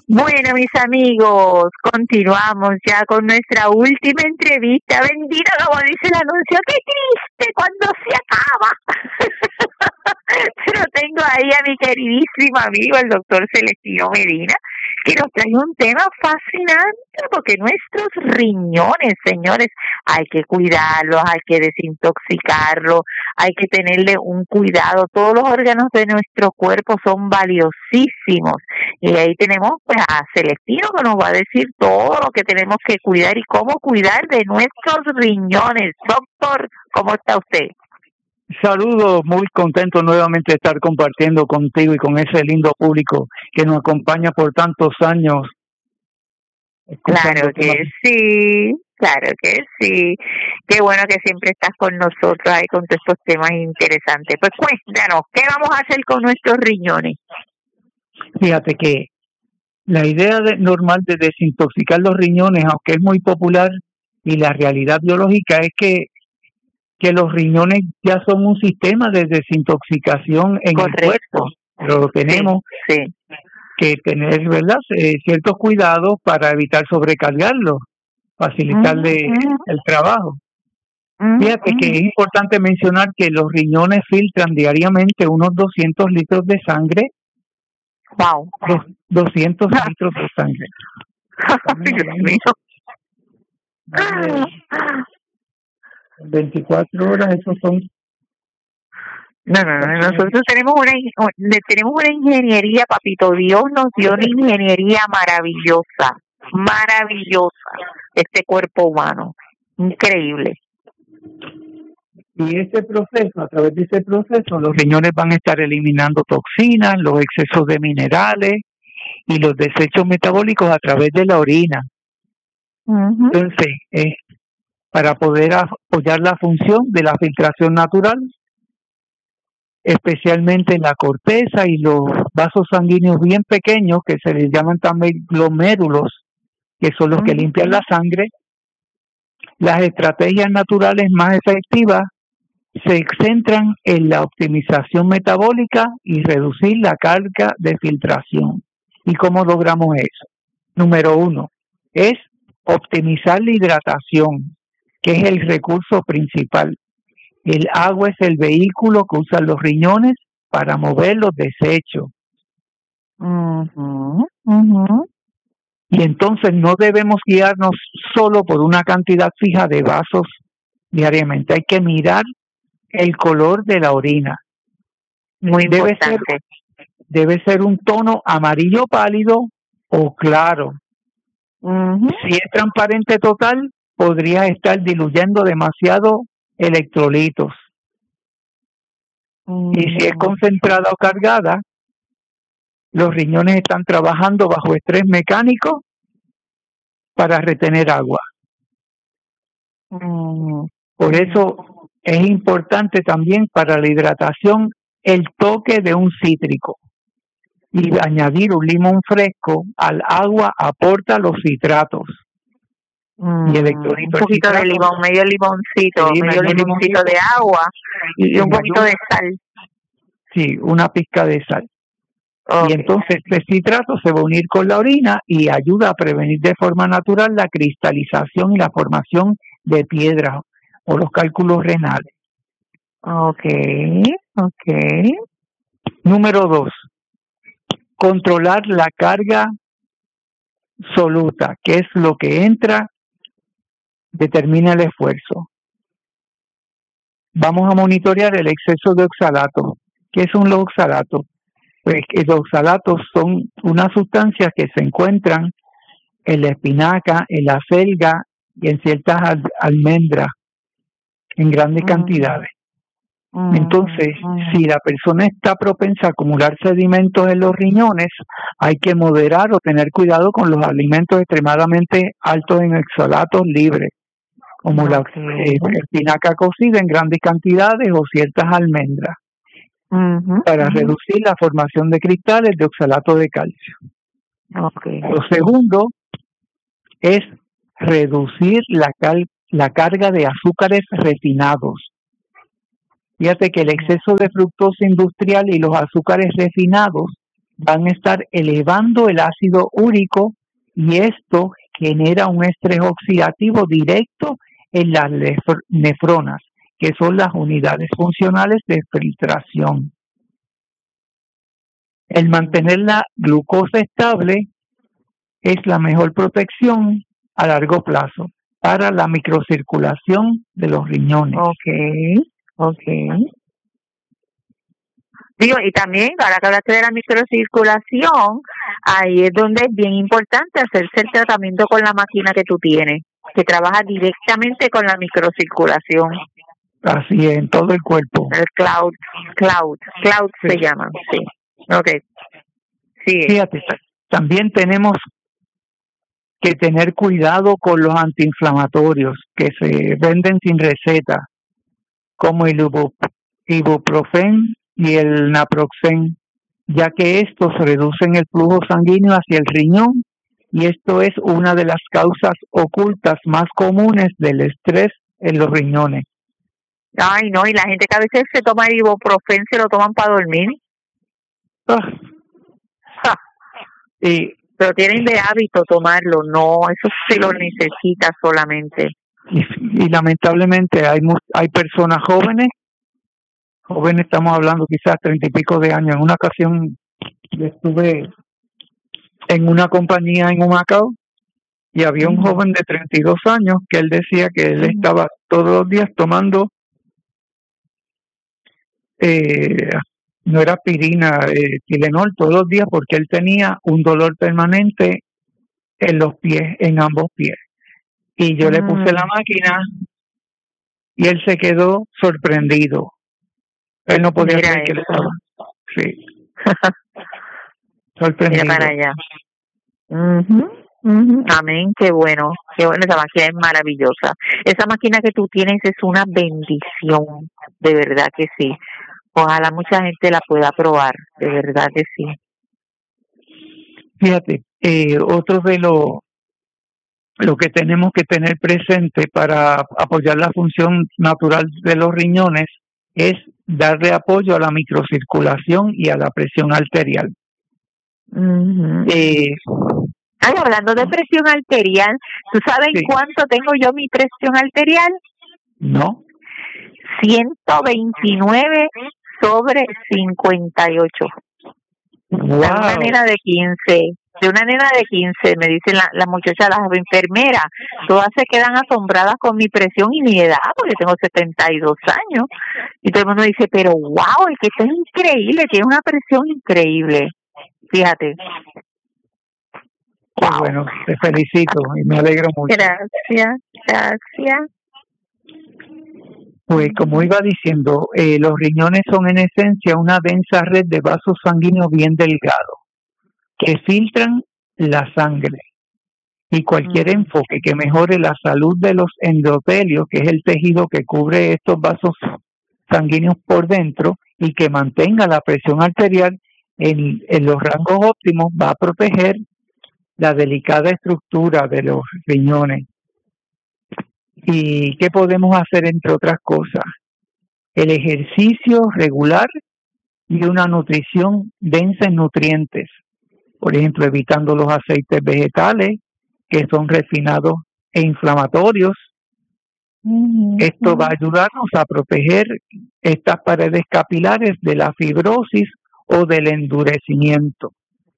Bueno, mis amigos, continuamos ya con nuestra última entrevista. Bendito, como dice el anuncio, qué triste cuando se acaba. Pero tengo ahí a mi queridísimo amigo, el doctor Celestino Medina, que nos trae un tema fascinante, porque nuestros riñones, señores, hay que cuidarlos, hay que desintoxicarlos, hay que tenerle un cuidado. Todos los órganos de nuestro cuerpo son valiosísimos. Y ahí tenemos pues a Celestino que nos va a decir todo lo que tenemos que cuidar y cómo cuidar de nuestros riñones. Doctor, ¿cómo está usted? Saludos, muy contento nuevamente de estar compartiendo contigo y con ese lindo público que nos acompaña por tantos años. Claro que sí, claro que sí. Qué bueno que siempre estás con nosotros ahí con todos estos temas interesantes. Pues cuéntanos, ¿qué vamos a hacer con nuestros riñones? Fíjate que la idea normal de desintoxicar los riñones, aunque es muy popular, y la realidad biológica es que los riñones ya son un sistema de desintoxicación en el cuerpo, pero tenemos que tener, ¿verdad?, ciertos cuidados para evitar sobrecargarlos, facilitarle el trabajo. Fíjate que es importante mencionar que los riñones filtran diariamente unos 200 litros de sangre. Wow. 200 litros de sangre. Dios mío. 24 horas, esos son. No, nosotros tenemos una ingeniería, papito. Dios nos dio una ingeniería maravillosa, este cuerpo humano, increíble. Y a través de ese proceso, los riñones van a estar eliminando toxinas, los excesos de minerales y los desechos metabólicos a través de la orina. Entonces, para poder apoyar la función de la filtración natural, especialmente en la corteza y los vasos sanguíneos bien pequeños, que se les llaman también glomérulos, que son los que limpian la sangre, las estrategias naturales más efectivas se centran en la optimización metabólica y reducir la carga de filtración. ¿Y cómo logramos eso? Número 1 es optimizar la hidratación, que es el recurso principal. El agua es el vehículo que usan los riñones para mover los desechos. Y entonces no debemos guiarnos solo por una cantidad fija de vasos diariamente. Hay que mirar el color de la orina. Muy importante. Debe ser un tono amarillo pálido o claro. Si es transparente total, podría estar diluyendo demasiado electrolitos. Y si es concentrada o cargada, los riñones están trabajando bajo estrés mecánico para retener agua. Por eso es importante también para la hidratación el toque de un cítrico. Y añadir un limón fresco al agua aporta los citratos. Y electrolitos. Un poquito de limón, medio limoncito de agua y un poquito de sal. Sí, una pizca de sal. Y entonces este citrato se va a unir con la orina y ayuda a prevenir de forma natural la cristalización y la formación de piedras o los cálculos renales. Número 2, controlar la carga soluta, que es lo que entra, determina el esfuerzo. Vamos a monitorear el exceso de oxalato. ¿Qué son los oxalatos? Pues los oxalatos son unas sustancias que se encuentran en la espinaca, en la selga y en ciertas almendras en grandes cantidades. Entonces, si la persona está propensa a acumular sedimentos en los riñones, hay que moderar o tener cuidado con los alimentos extremadamente altos en oxalatos libres, como la espinaca cocida en grandes cantidades o ciertas almendras, para reducir la formación de cristales de oxalato de calcio. Lo segundo es reducir la carga de azúcares refinados. Fíjate que el exceso de fructosa industrial y los azúcares refinados van a estar elevando el ácido úrico y esto genera un estrés oxidativo directo en las nefronas, que son las unidades funcionales de filtración. El mantener la glucosa estable es la mejor protección a largo plazo para la microcirculación de los riñones. Okay. Digo, y también, ahora que hablaste de la microcirculación, ahí es donde es bien importante hacerse el tratamiento con la máquina que tú tienes, que trabaja directamente con la microcirculación. Así es, en todo el cuerpo. El cloud sí. Se llama, sí. Okay. Sí. Fíjate, también tenemos que tener cuidado con los antiinflamatorios que se venden sin receta, como el ibuprofen y el naproxen, ya que estos reducen el flujo sanguíneo hacia el riñón y esto es una de las causas ocultas más comunes del estrés en los riñones. Ay, no, y la gente que a veces se toma el ibuprofen se lo toman para dormir. Pero tienen de hábito tomarlo, no, eso se lo necesita solamente. Y lamentablemente hay personas jóvenes, estamos hablando quizás 30 y pico de años. En una ocasión yo estuve en una compañía en Humacao y había un joven de 32 años que él decía que él estaba todos los días tomando no era aspirina, Tylenol todos los días porque él tenía un dolor permanente en los pies, en ambos pies. Y yo le puse la máquina y él se quedó sorprendido. Él no podía creer que le estaba. Sí. Sorprendido. Mira para allá. Amén, qué bueno, esa máquina es maravillosa. Esa máquina que tú tienes es una bendición, de verdad que sí. Ojalá mucha gente la pueda probar, de verdad que sí. Fíjate, otro de lo que tenemos que tener presente para apoyar la función natural de los riñones es darle apoyo a la microcirculación y a la presión arterial. Hablando de presión arterial, ¿tú sabes cuánto tengo yo mi presión arterial? No. 129/58. Wow. De una nena de 15. Me dice la muchacha, las enfermeras, todas se quedan asombradas con mi presión y mi edad, porque tengo 72 años. Y todo el mundo dice, pero wow, es que esto es increíble, tiene una presión increíble. Fíjate. Wow. Bueno, te felicito y me alegro mucho. Gracias. Pues como iba diciendo, los riñones son en esencia una densa red de vasos sanguíneos bien delgados que filtran la sangre. Y cualquier enfoque que mejore la salud de los endotelios, que es el tejido que cubre estos vasos sanguíneos por dentro, y que mantenga la presión arterial en los rangos óptimos, va a proteger la delicada estructura de los riñones. ¿Y qué podemos hacer entre otras cosas? El ejercicio regular y una nutrición densa en nutrientes. Por ejemplo, evitando los aceites vegetales que son refinados e inflamatorios. Esto va a ayudarnos a proteger estas paredes capilares de la fibrosis o del endurecimiento.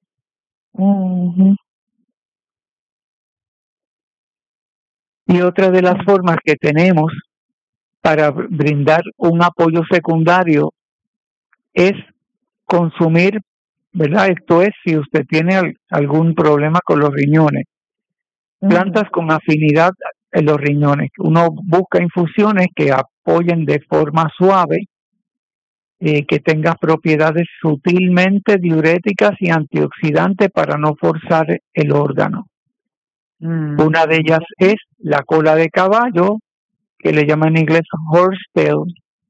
Y otra de las formas que tenemos para brindar un apoyo secundario es consumir, ¿verdad? Esto es si usted tiene algún problema con los riñones. Plantas con afinidad en los riñones. Uno busca infusiones que apoyen de forma suave, que tengan propiedades sutilmente diuréticas y antioxidantes para no forzar el órgano. Una de ellas es la cola de caballo, que le llaman en inglés horsetail,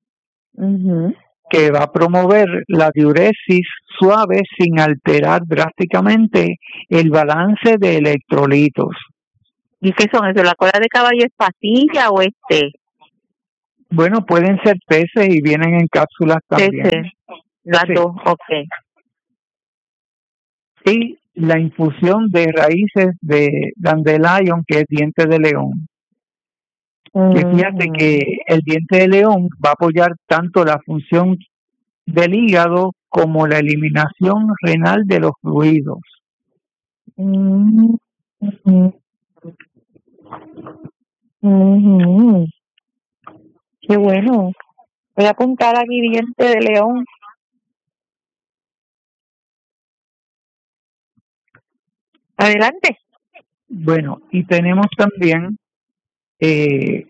que va a promover la diuresis suave sin alterar drásticamente el balance de electrolitos. ¿Y qué son eso? ¿La cola de caballo es pastilla o es té? Bueno, pueden ser teces y vienen en cápsulas también. Las dos, ok. y la infusión de raíces de dandelion, que es diente de león. Que fíjate que el diente de león va a apoyar tanto la función del hígado como la eliminación renal de los fluidos. Qué bueno. Voy a apuntar aquí diente de león. Adelante. Bueno, y tenemos también que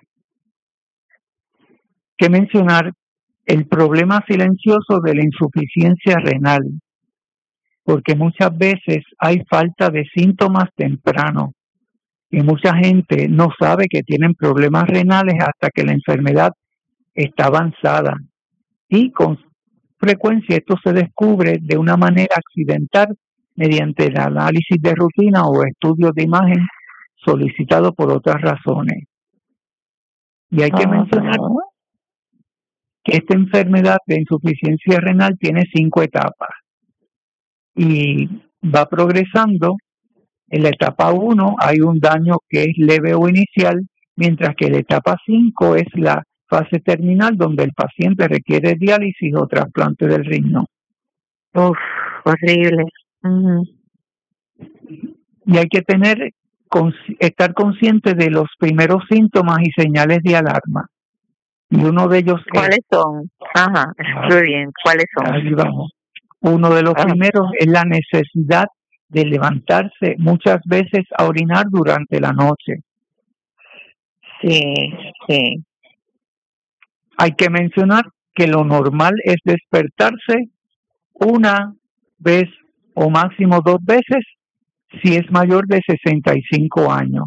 mencionar el problema silencioso de la insuficiencia renal, porque muchas veces hay falta de síntomas tempranos y mucha gente no sabe que tienen problemas renales hasta que la enfermedad está avanzada, y con frecuencia esto se descubre de una manera accidental mediante el análisis de rutina o estudios de imagen solicitado por otras razones. Y hay que mencionar que esta enfermedad de insuficiencia renal tiene 5 etapas y va progresando. En la etapa 1 hay un daño que es leve o inicial, mientras que la etapa 5 es la fase terminal donde el paciente requiere diálisis o trasplante del riñón. Uf, horrible. Y hay que estar consciente de los primeros síntomas y señales de alarma. Y uno de ellos ¿Cuáles son? Ajá, muy bien. ¿Cuáles son? Ahí vamos. Uno de los primeros es la necesidad de levantarse muchas veces a orinar durante la noche. Sí. Hay que mencionar que lo normal es despertarse una vez o máximo 2 veces si es mayor de 65 años.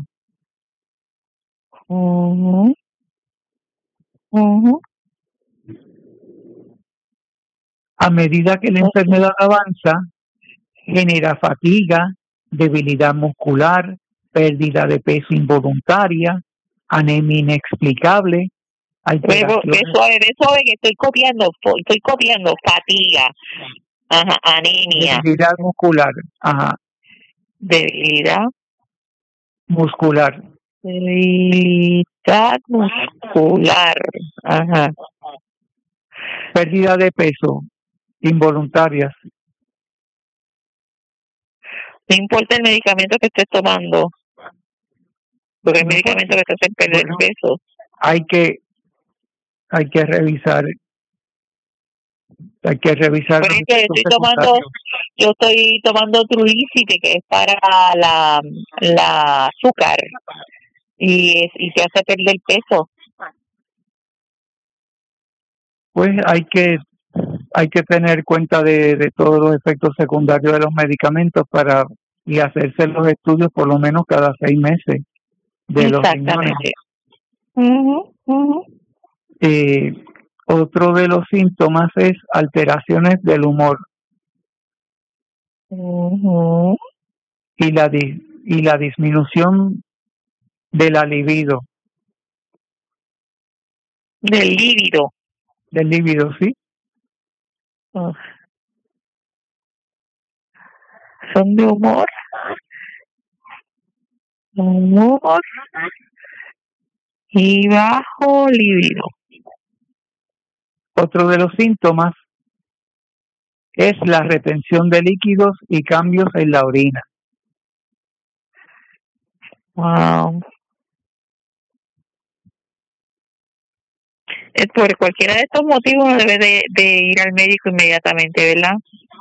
A medida que la enfermedad avanza, genera fatiga, debilidad muscular, pérdida de peso involuntaria, anemia inexplicable. Eso de que estoy copiando, fatiga, anemia. Debilidad muscular, Debilidad muscular. Debilidad muscular, Pérdida de peso involuntarias. No importa el medicamento que estés tomando, porque el medicamento que te hace perder peso. Hay que revisar. Hay que revisar. Por ejemplo, yo estoy tomando Trulicity, que es para la azúcar, y te hace perder peso. Pues hay que tener cuenta de todos los efectos secundarios de los medicamentos y hacerse los estudios por lo menos cada 6 meses de los riñones. Otro de los síntomas es alteraciones del humor y la disminución de la libido. Del líbido, sí. Son de humor y bajo libido. Otro de los síntomas es la retención de líquidos y cambios en la orina. Wow. Por cualquiera de estos motivos uno debe de ir al médico inmediatamente, ¿verdad?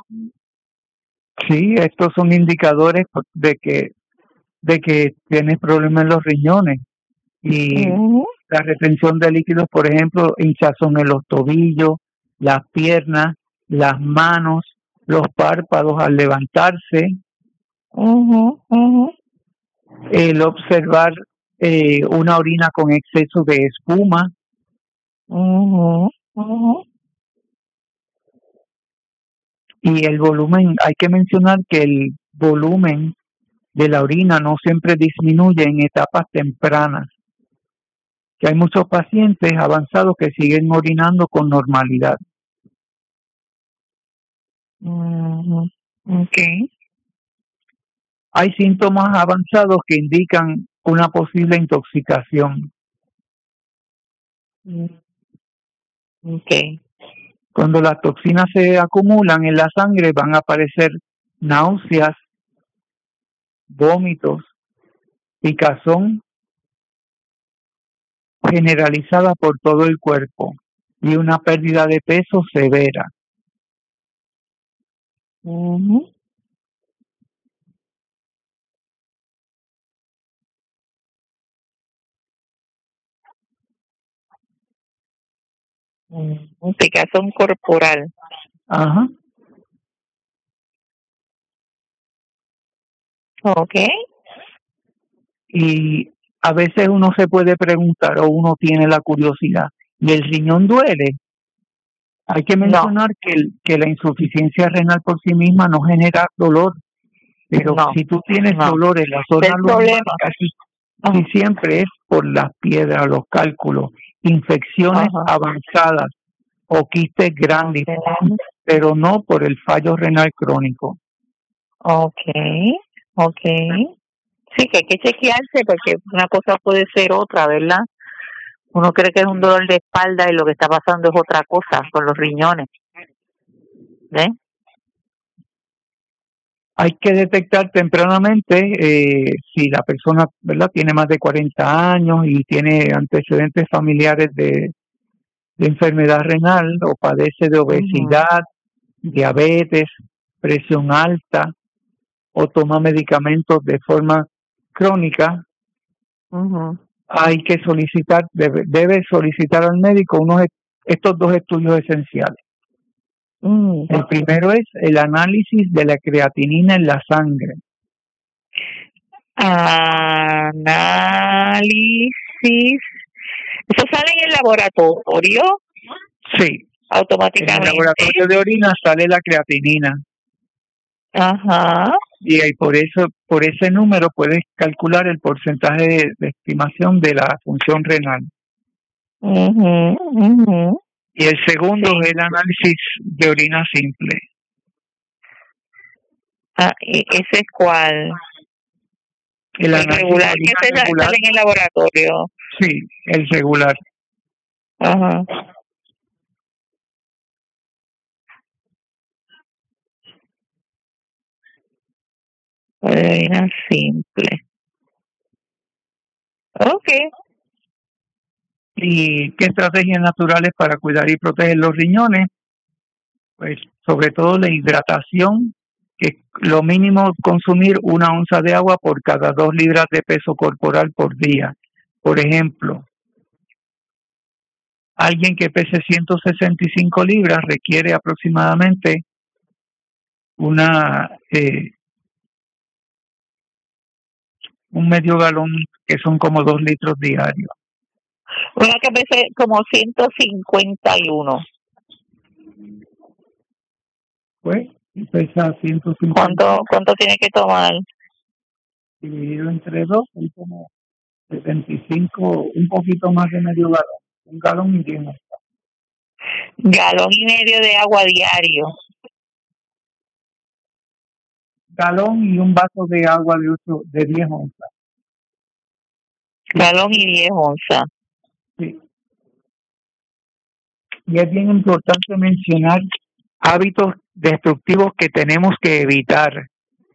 Sí, estos son indicadores de que tienes problemas en los riñones y la retención de líquidos, por ejemplo, hinchazón en los tobillos, las piernas, las manos, los párpados al levantarse, el observar una orina con exceso de espuma. Y el volumen, hay que mencionar que el volumen de la orina no siempre disminuye en etapas tempranas, que hay muchos pacientes avanzados que siguen orinando con normalidad. Okay. hay síntomas avanzados que indican una posible intoxicación. Okay. Cuando las toxinas se acumulan en la sangre van a aparecer náuseas, vómitos, picazón generalizada por todo el cuerpo y una pérdida de peso severa. Un picazón corporal. Ajá. Okay. Y a veces uno se puede preguntar o uno tiene la curiosidad, ¿y el riñón duele? Hay que mencionar que la insuficiencia renal por sí misma no genera dolor, pero si tú tienes dolor en la zona lumbar, casi siempre es por las piedras, los cálculos, infecciones avanzadas o quistes grandes, pero no por el fallo renal crónico. Okay. Sí, que hay que chequearse porque una cosa puede ser otra, ¿verdad? Uno cree que es un dolor de espalda y lo que está pasando es otra cosa con los riñones. ¿Ves? Hay que detectar tempranamente si la persona, ¿verdad?, tiene más de 40 años y tiene antecedentes familiares de enfermedad renal o padece de obesidad, diabetes, presión alta o toma medicamentos de forma crónica. Hay que solicitar, debe solicitar al médico estos dos estudios esenciales. El primero es el análisis de la creatinina en la sangre. Análisis. ¿Eso sale en el laboratorio? Sí. Automáticamente. En el laboratorio de orina sale la creatinina. Ajá. Y ahí por ese número puedes calcular el porcentaje de estimación de la función renal. Y el segundo es el análisis de orina simple. ¿Ese es cuál? El análisis regular que se sale en el laboratorio. Sí, el regular. Ajá. Orina simple. Okay. ¿Y qué estrategias naturales para cuidar y proteger los riñones? Pues sobre todo la hidratación, que lo mínimo consumir 1 onza de agua por cada 2 libras de peso corporal por día. Por ejemplo, alguien que pese 165 libras requiere aproximadamente un medio galón, que son como 2 litros diarios. Una que pese como 151. Pues pesa 150. ¿Cuánto tiene que tomar? Dividido entre 2, es como 75, un poquito más de medio galón. 1 galón y 10 onzas. Galón y medio de agua diario. Galón y un vaso de agua de 10 onzas. Galón y 10 onzas. Sí. Y es bien importante mencionar hábitos destructivos que tenemos que evitar.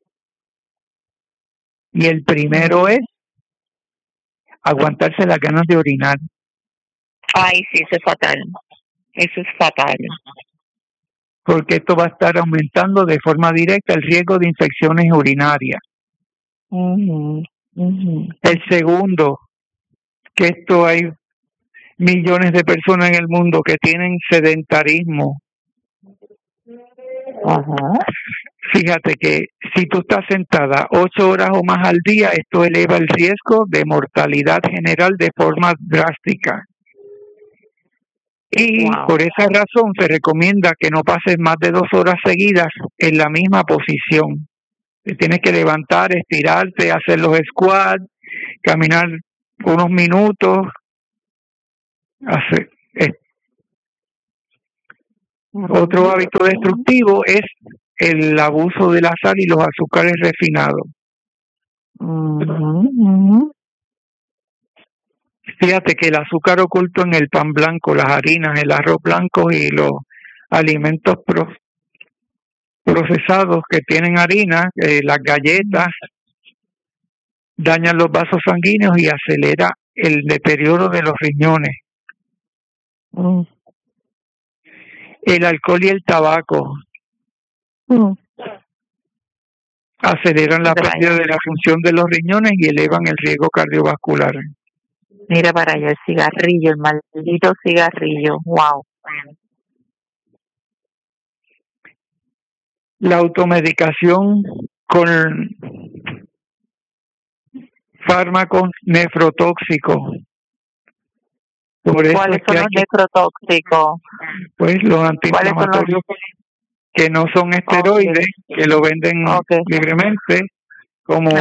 Y el primero es aguantarse las ganas de orinar. Ay, sí, eso es fatal. Eso es fatal. Porque esto va a estar aumentando de forma directa el riesgo de infecciones urinarias. El segundo, que esto hay millones de personas en el mundo que tienen sedentarismo. Fíjate que si tú estás sentada 8 horas o más al día, esto eleva el riesgo de mortalidad general de forma drástica. Y por esa razón se recomienda que no pases más de 2 horas seguidas en la misma posición. Te tienes que levantar, estirarte, hacer los squats, caminar unos minutos. Otro hábito destructivo es el abuso de la sal y los azúcares refinados. Fíjate que el azúcar oculto en el pan blanco, las harinas, el arroz blanco y los alimentos procesados que tienen harina, las galletas, dañan los vasos sanguíneos y acelera el deterioro de los riñones. El alcohol y el tabaco aceleran la pérdida de la función de los riñones y elevan el riesgo cardiovascular. Mira para allá, el cigarrillo, el maldito cigarrillo. Wow. La automedicación con fármacos nefrotóxicos. ¿Cuáles son los nefrotóxicos? Pues los antiinflamatorios que no son esteroides, que lo venden libremente, como...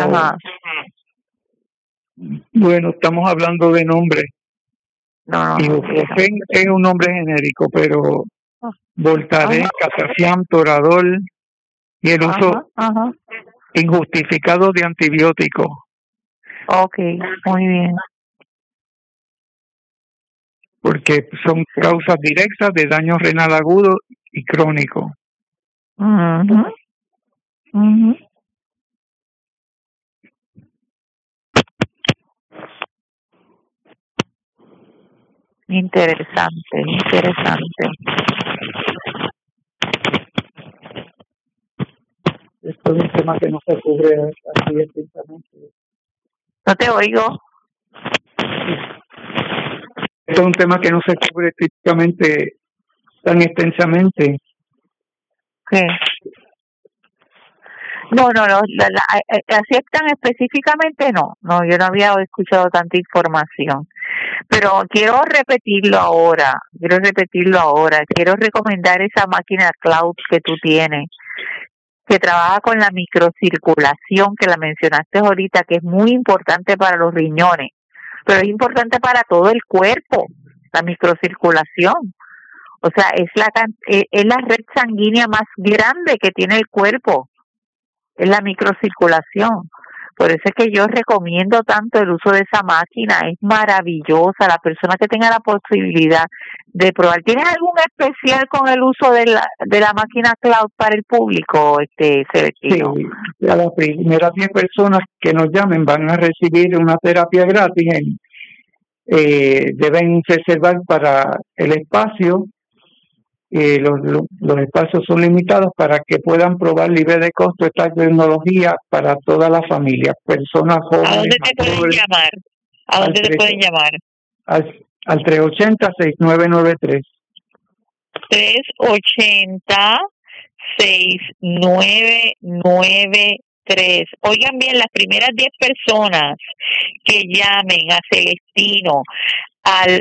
Bueno, estamos hablando de nombres. Ibuprofen es un nombre genérico, pero Voltaren, Cataflam, Toradol y el uso injustificado de antibióticos. Muy bien. Porque son causas directas de daño renal agudo y crónico. Interesante. Esto es un tema que no se cubre así estrictamente. No te oigo. Esto es un tema que no se cubre estrictamente tan extensamente. ¿Qué? No, así tan específicamente no, yo no había escuchado tanta información, pero quiero repetirlo ahora, quiero recomendar esa máquina Cloud que tú tienes, que trabaja con la microcirculación, que la mencionaste ahorita, que es muy importante para los riñones, pero es importante para todo el cuerpo, la microcirculación. O sea, es la red sanguínea más grande que tiene el cuerpo. Es la microcirculación. Por eso es que yo recomiendo tanto el uso de esa máquina. Es maravillosa. La persona que tenga la posibilidad de probar. ¿Tienes algún especial con el uso de la máquina Cloud para el público, Celestino? Sí, a las primeras 10 personas que nos llamen van a recibir una terapia gratis. Deben reservar para el espacio. Los espacios son limitados para que puedan probar libre de costo esta tecnología para toda la familia, personas jóvenes. ¿A dónde te pueden llamar? ¿A dónde te pueden llamar? Al 380-6993. 380-6993. Oigan bien, las primeras 10 personas que llamen a Celestino al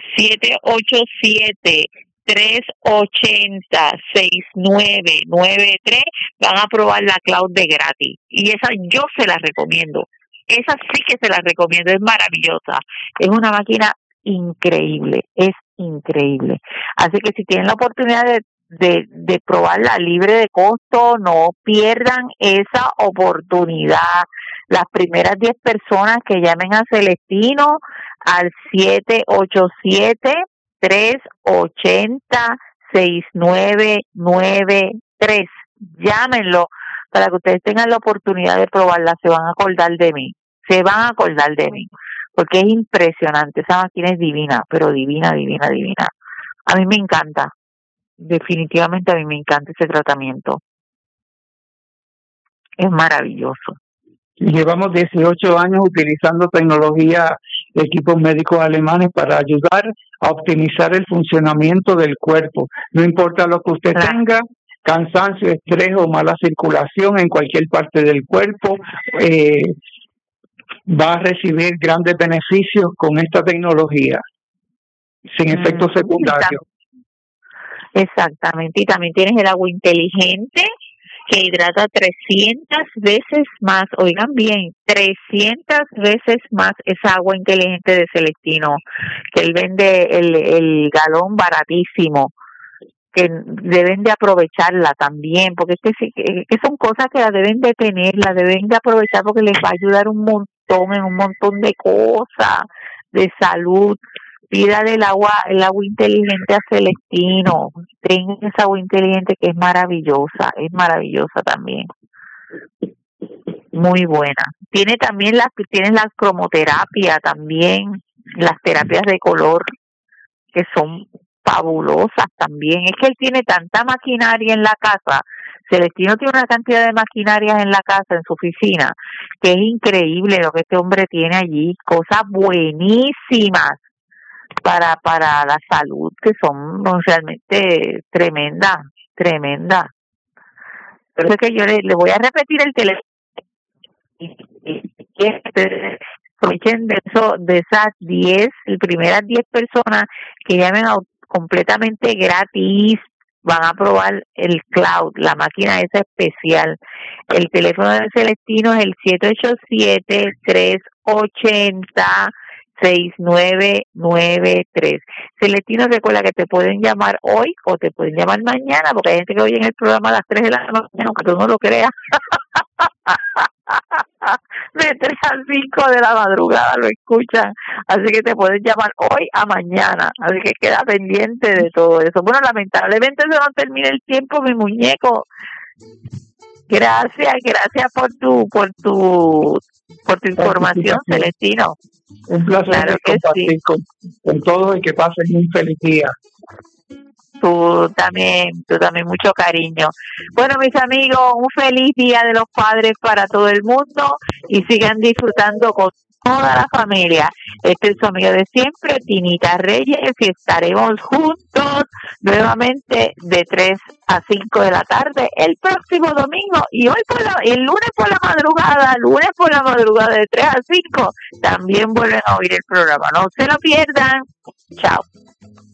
787-380-6993 van a probar la Cloud de gratis. Y esa yo se la recomiendo. Esa sí que se la recomiendo, es maravillosa. Es una máquina increíble, es increíble. Así que si tienen la oportunidad de probarla libre de costo, no pierdan esa oportunidad. Las primeras 10 personas que llamen a Celestino al 787-380-6993. Llámenlo para que ustedes tengan la oportunidad de probarla. Se van a acordar de mí. Porque es impresionante. Esa máquina es divina, pero divina. A mí me encanta. Definitivamente a mí me encanta ese tratamiento. Es maravilloso. Llevamos 18 años utilizando tecnología, equipos médicos alemanes para ayudar a optimizar el funcionamiento del cuerpo. No importa lo que usted tenga, cansancio, estrés o mala circulación en cualquier parte del cuerpo, va a recibir grandes beneficios con esta tecnología, sin efectos secundarios. Exactamente, y también tienes el agua inteligente que hidrata 300 veces más, oigan bien, 300 veces más esa agua inteligente de Celestino, que él vende el galón baratísimo, que deben de aprovecharla también, porque es que son cosas que las deben de tener, las deben de aprovechar porque les va a ayudar un montón en un montón de cosas, de salud. Pídale el agua inteligente a Celestino, ten esa agua inteligente que es maravillosa también, muy buena. Tiene también tienes la cromoterapia también, las terapias de color que son fabulosas también. Es que él tiene tanta maquinaria en la casa. Celestino tiene una cantidad de maquinarias en la casa, en su oficina, que es increíble lo que este hombre tiene allí. Cosas buenísimas para la salud, que son realmente tremendas. Pero es que yo le voy a repetir el teléfono. Aprovechen de esas 10, primeras 10 personas que llamen completamente gratis, van a probar el cloud, la máquina esa especial. El teléfono de Celestino es el 787-380-6993. Celestino, recuerda que te pueden llamar hoy o te pueden llamar mañana, porque hay gente que oye en el programa a las 3 de la mañana, aunque tú no lo creas. De 3 a 5 de la madrugada lo escuchan, así que te pueden llamar hoy a mañana, así que queda pendiente de todo eso. Bueno, lamentablemente se nos termina el tiempo, mi muñeco. Gracias por tu información, Celestino. Un placer compartir con todos y que pasen un feliz día. Tú también, mucho cariño. Bueno, mis amigos, un feliz Día de los Padres para todo el mundo y sigan disfrutando con toda la familia. Este es su amigo de siempre, Tinita Reyes, y estaremos juntos nuevamente de 3 a 5 de la tarde el próximo domingo y el lunes por la madrugada de 3 a 5 también vuelven a oír el programa. No se lo pierdan. Chao.